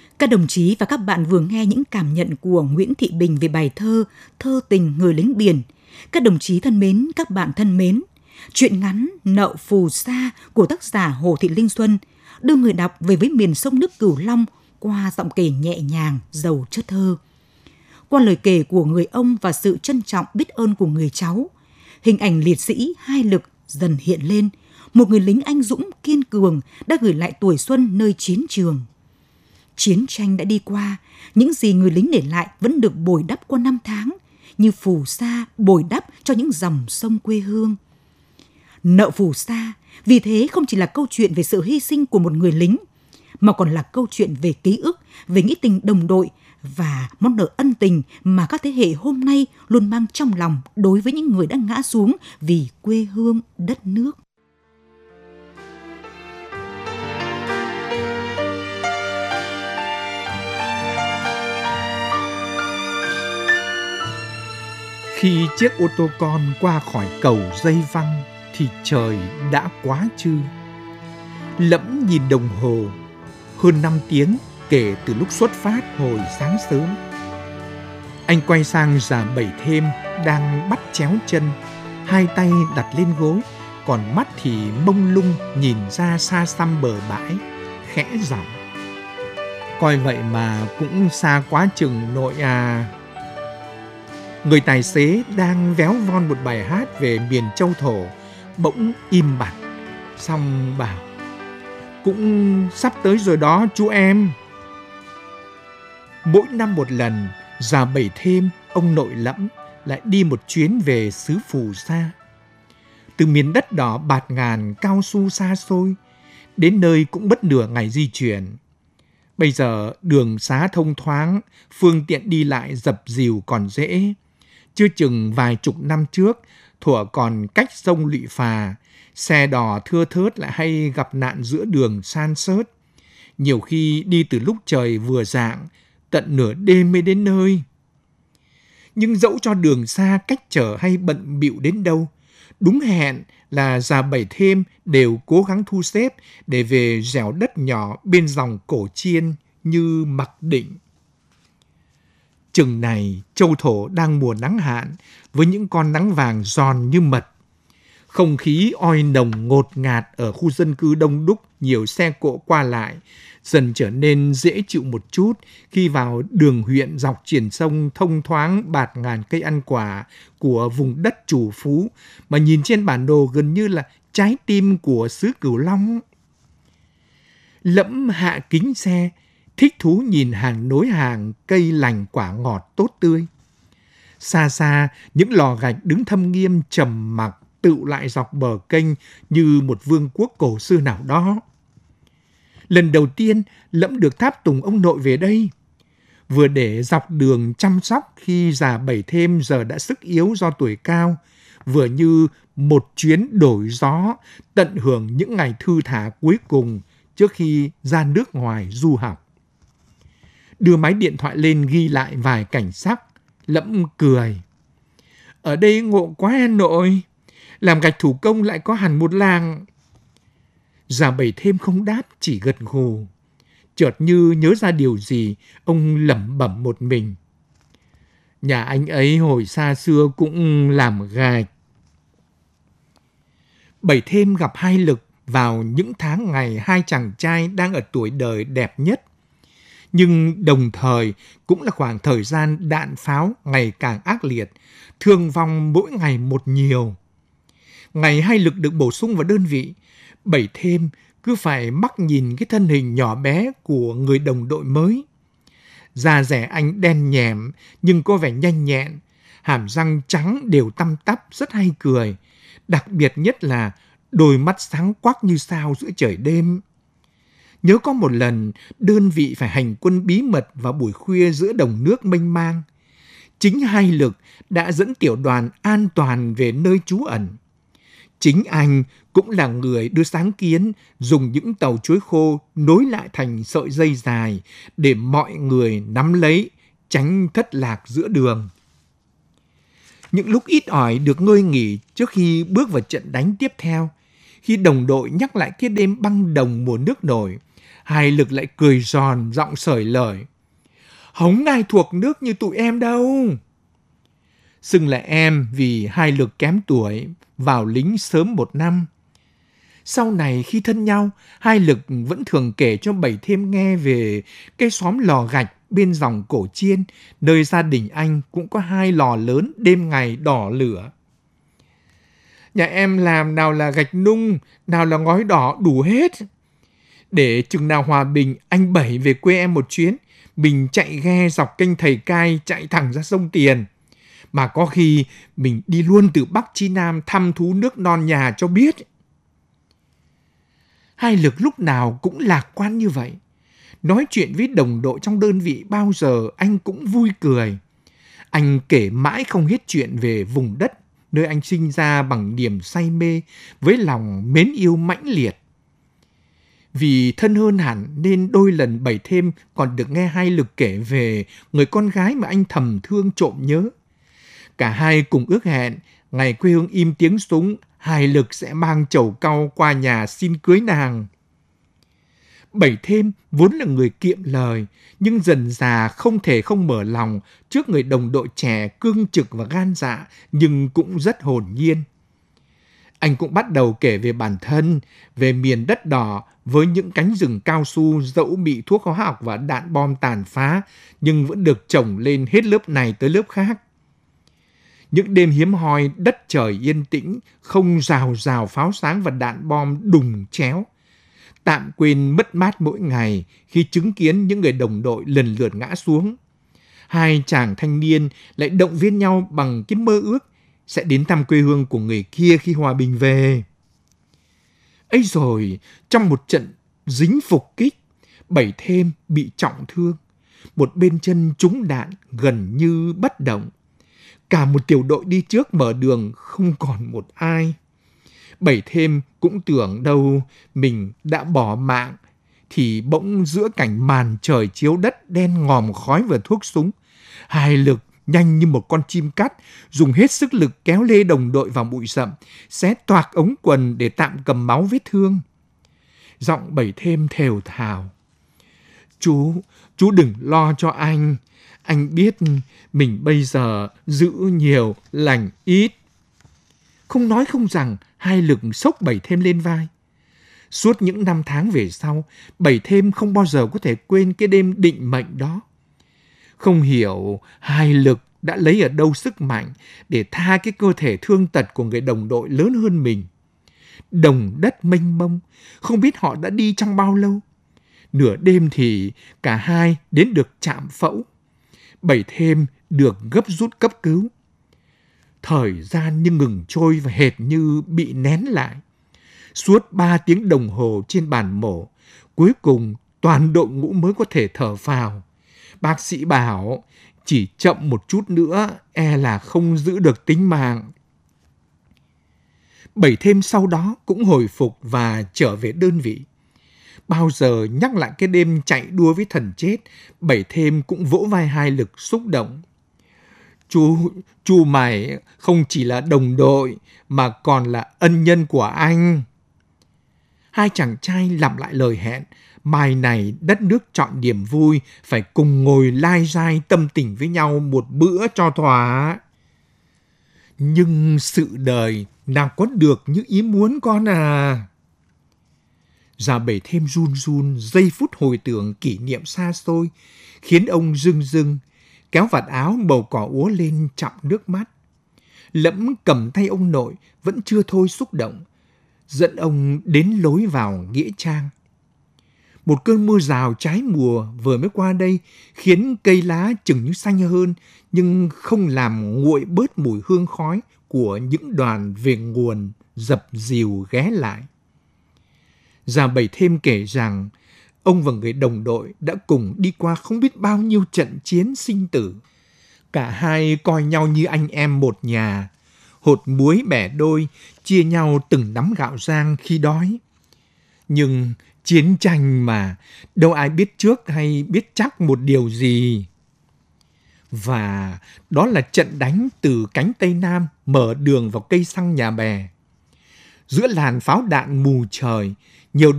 Các đồng chí và các bạn vừa nghe những cảm nhận của Nguyễn Thị Bình về bài thơ Thơ tình người lính biển. Các đồng chí thân mến, các bạn thân mến, truyện ngắn Nậu Phù Sa của tác giả Hồ Thị Linh Xuân đưa người đọc về với miền sông nước Cửu Long qua giọng kể nhẹ nhàng, giàu chất thơ. Qua lời kể của người ông và sự trân trọng biết ơn của người cháu, hình ảnh liệt sĩ Hai Lực dần hiện lên, một người lính anh dũng kiên cường đã gửi lại tuổi xuân nơi chiến trường. Chiến tranh đã đi qua, những gì người lính để lại vẫn được bồi đắp qua năm tháng, như phù sa bồi đắp cho những dòng sông quê hương. Nợ phù sa, vì thế không chỉ là câu chuyện về sự hy sinh của một người lính, mà còn là câu chuyện về ký ức, về nghĩa tình đồng đội và món nợ ân tình mà các thế hệ hôm nay luôn mang trong lòng đối với những người đã ngã xuống vì quê hương đất nước. Khi chiếc ô tô con qua khỏi cầu dây văng thì trời đã quá trưa. Lẫm nhìn đồng hồ, hơn 5 tiếng kể từ lúc xuất phát hồi sáng sớm. Anh quay sang già Bảy Thêm đang bắt chéo chân, hai tay đặt lên gối, còn mắt thì mông lung nhìn ra xa xăm bờ bãi, khẽ giọng: "Coi vậy mà cũng xa quá chừng nội à." Người tài xế đang véo von một bài hát về miền Châu Thổ bỗng im bặt, xong bảo: "Cũng sắp tới rồi đó chú em." Mỗi năm một lần, già Bảy Thêm, ông nội Lẫm lại đi một chuyến về xứ Phù Sa. Từ miền đất đỏ bạt ngàn cao su xa xôi, đến nơi cũng mất nửa ngày di chuyển. Bây giờ đường xá thông thoáng, phương tiện đi lại dập dìu còn dễ. Chưa chừng vài chục năm trước, thuở còn cách sông Lụy Phà, xe đò thưa thớt lại hay gặp nạn giữa đường san sớt. Nhiều khi đi từ lúc trời vừa rạng, tận nửa đêm mới đến nơi. Nhưng dẫu cho đường xa cách trở hay bận bịu đến đâu, đúng hẹn là già Bảy Thêm đều cố gắng thu xếp để về dẻo đất nhỏ bên dòng Cổ Chiên như mặc định. Chừng này, Châu Thổ đang mùa nắng hạn với những con nắng vàng giòn như mật. Không khí oi nồng ngột ngạt ở khu dân cư đông đúc, nhiều xe cộ qua lại, dần trở nên dễ chịu một chút khi vào đường huyện dọc triển sông thông thoáng bạt ngàn cây ăn quả của vùng đất chủ phú mà nhìn trên bản đồ gần như là trái tim của xứ Cửu Long. Lẫm hạ kính xe, thích thú nhìn hàng nối hàng cây lành quả ngọt tốt tươi. Xa xa, những lò gạch đứng thâm nghiêm trầm mặc tựu lại dọc bờ kênh như một vương quốc cổ xưa nào đó. Lần đầu tiên, Lẫm được tháp tùng ông nội về đây. Vừa để dọc đường chăm sóc khi già Bảy Thêm giờ đã sức yếu do tuổi cao, vừa như một chuyến đổi gió tận hưởng những ngày thư thả cuối cùng trước khi ra nước ngoài du học. Đưa máy điện thoại lên ghi lại vài cảnh sắc, Lẫm cười: "Ở đây ngộ quá em nội, làm gạch thủ công lại có hẳn một làng." Già Bảy Thêm không đáp, chỉ gật gù. Chợt như nhớ ra điều gì, ông lẩm bẩm một mình: "Nhà anh ấy hồi xa xưa cũng làm gạch." Bảy Thêm gặp Hai Lực vào những tháng ngày hai chàng trai đang ở tuổi đời đẹp nhất. Nhưng đồng thời cũng là khoảng thời gian đạn pháo ngày càng ác liệt, thương vong mỗi ngày một nhiều. Ngày Hai Lực được bổ sung vào đơn vị, Bảy Thêm cứ phải mắc nhìn cái thân hình nhỏ bé của người đồng đội mới. Da dẻ anh đen nhẻm nhưng có vẻ nhanh nhẹn, hàm răng trắng đều tăm tắp, rất hay cười. Đặc biệt nhất là đôi mắt sáng quắc như sao giữa trời đêm. Nhớ có một lần, đơn vị phải hành quân bí mật vào buổi khuya giữa đồng nước mênh mang. Chính Hai Lực đã dẫn tiểu đoàn an toàn về nơi trú ẩn. Chính anh cũng là người đưa sáng kiến dùng những tàu chuối khô nối lại thành sợi dây dài để mọi người nắm lấy, tránh thất lạc giữa đường. Những lúc ít ỏi được ngơi nghỉ trước khi bước vào trận đánh tiếp theo, khi đồng đội nhắc lại cái đêm băng đồng mùa nước nổi, Hai Lực lại cười giòn, giọng sởi lời. Hổng ai thuộc nước như tụi em đâu. Xưng là em vì Hai Lực kém tuổi, vào lính sớm 1 năm. Sau này khi thân nhau, Hai Lực vẫn thường kể cho Bảy Thêm nghe về cái xóm lò gạch bên dòng Cổ Chiên, nơi gia đình anh cũng có 2 lò lớn đêm ngày đỏ lửa. Nhà em làm nào là gạch nung, nào là ngói đỏ đủ hết. Để chừng nào hòa bình, anh Bảy về quê em một chuyến, mình chạy ghe dọc kênh Thầy Cai chạy thẳng ra sông Tiền. Mà có khi mình đi luôn từ Bắc chí Nam thăm thú nước non nhà cho biết. Hai Lực lúc nào cũng lạc quan như vậy. Nói chuyện với đồng đội trong đơn vị bao giờ anh cũng vui cười. Anh kể mãi không hết chuyện về vùng đất nơi anh sinh ra bằng niềm say mê với lòng mến yêu mãnh liệt. Vì thân hơn hẳn nên đôi lần Bảy Thêm còn được nghe Hai Lực kể về người con gái mà anh thầm thương trộm nhớ. Cả hai cùng ước hẹn ngày quê hương im tiếng súng, Hai Lực sẽ mang chầu cau qua nhà xin cưới nàng. Bảy Thêm vốn là người kiệm lời, nhưng dần dà không thể không mở lòng trước người đồng đội trẻ cương trực và gan dạ, nhưng cũng rất hồn nhiên. Anh cũng bắt đầu kể về bản thân, về miền đất đỏ với những cánh rừng cao su dẫu bị thuốc hóa học và đạn bom tàn phá, nhưng vẫn được trồng lên hết lớp này tới lớp khác. Những đêm hiếm hoi, đất trời yên tĩnh, không rào rào pháo sáng và đạn bom đùng chéo. Tạm quên mất mát mỗi ngày khi chứng kiến những người đồng đội lần lượt ngã xuống. Hai chàng thanh niên lại động viên nhau bằng cái mơ ước sẽ đến thăm quê hương của người kia khi hòa bình về. Ấy rồi, trong một trận dính phục kích, Bảy Thêm bị trọng thương. Một bên chân trúng đạn gần như bất động. Cả một tiểu đội đi trước mở đường không còn một ai. Bảy Thêm cũng tưởng đâu mình đã bỏ mạng, thì bỗng giữa cảnh màn trời chiếu đất đen ngòm khói và thuốc súng, Hai Lực nhanh như một con chim cắt, dùng hết sức lực kéo lê đồng đội vào bụi rậm, xé toạc ống quần để tạm cầm máu vết thương. Giọng Bảy Thêm thều thào. Chú đừng lo cho anh. Anh biết mình bây giờ giữ nhiều, lành ít. Không nói không rằng, Hai Lực xốc Bảy Thêm lên vai. Suốt những năm tháng về sau, Bảy Thêm không bao giờ có thể quên cái đêm định mệnh đó. Không hiểu Hai Lực đã lấy ở đâu sức mạnh để tha cái cơ thể thương tật của người đồng đội lớn hơn mình. Đồng đất mênh mông, không biết họ đã đi trong bao lâu. Nửa đêm thì cả hai đến được trạm phẫu. Bảy Thêm được gấp rút cấp cứu. Thời gian như ngừng trôi và hệt như bị nén lại. Suốt 3 tiếng đồng hồ trên bàn mổ, cuối cùng toàn đội ngũ mới có thể thở phào. Bác sĩ bảo chỉ chậm một chút nữa e là không giữ được tính mạng. Bảy Thêm sau đó cũng hồi phục và trở về đơn vị. Bao giờ nhắc lại cái đêm chạy đua với thần chết, Bảy Thêm cũng vỗ vai Hai Lực xúc động. Chú mày không chỉ là đồng đội mà còn là ân nhân của anh. Hai chàng trai lặp lại lời hẹn, mai này đất nước chọn niềm vui, phải cùng ngồi lai rai tâm tình với nhau một bữa cho thỏa. Nhưng sự đời nào có được như ý muốn con à. Già Bảy Thêm run run, giây phút hồi tưởng kỷ niệm xa xôi, khiến ông rưng rưng, kéo vạt áo màu cỏ úa lên chậm nước mắt. Lẫm cầm tay ông nội vẫn chưa thôi xúc động, dẫn ông đến lối vào nghĩa trang. Một cơn mưa rào trái mùa vừa mới qua đây khiến cây lá chừng như xanh hơn, nhưng không làm nguội bớt mùi hương khói của những đoàn về nguồn dập dìu ghé lại. Già Bảy Thêm kể rằng ông và người đồng đội đã cùng đi qua không biết bao nhiêu trận chiến sinh tử. Cả hai coi nhau như anh em một nhà, hột muối bẻ đôi, chia nhau từng nắm gạo rang khi đói. Nhưng chiến tranh mà, đâu ai biết trước hay biết chắc một điều gì. Và đó là trận đánh từ cánh Tây Nam mở đường vào cây xăng Nhà Bè. Giữa làn pháo đạn mù trời,